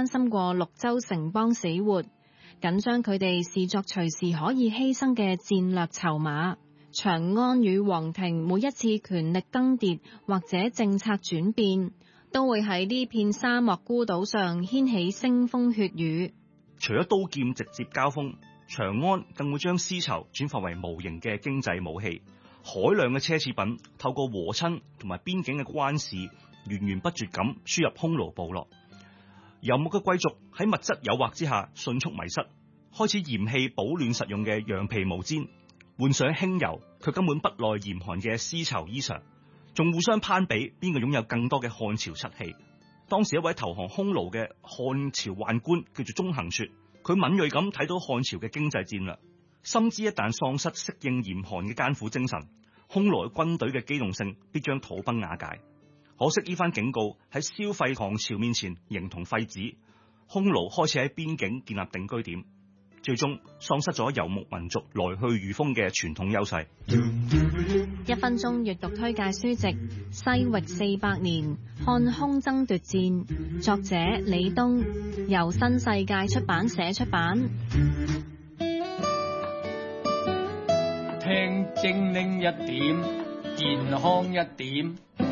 關心過綠洲城邦死活，緊將佢哋視作隨時可以犧牲嘅戰略籌碼。長安與皇庭每一次權力更迭或者政策轉變，都會喺呢片沙漠孤島上掀起腥風血雨。 除咗刀劍直接交鋒，長安更會將絲綢轉化為無形嘅經濟武器。海量嘅奢侈品透過和親同埋邊境嘅關市，源源不絕咁輸入匈奴部落。游牧嘅貴族喺物質誘惑之下迅速迷失，開始嫌棄保暖實用嘅羊皮毛氈，換上輕柔卻根本不耐嚴寒嘅絲綢衣裳，仲互相攀比邊個擁有更多嘅漢朝漆器。當時一位投降匈奴嘅漢朝宦官叫做鍾行說，佢敏銳咁睇到漢朝嘅經濟戰略，深知一旦喪失適應嚴寒嘅艱苦精神，匈奴軍隊嘅機動性必將土崩瓦解。可惜呢番警告喺消費唐朝面前形同廢紙，匈奴開始喺邊境建立定居點，最終喪失咗游牧民族來去如風嘅傳統優勢。 1分鐘閱讀推介書籍《西域400年漢匈爭奪戰》，作者李東，由新世界出版社出版。 聽精靈一點，健康一點。